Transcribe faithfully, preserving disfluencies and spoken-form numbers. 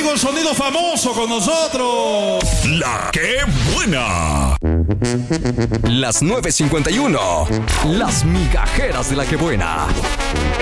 llegó el sonido famoso con nosotros. La que buena. Las nueve cincuenta y uno. Las migajeras de la que buena.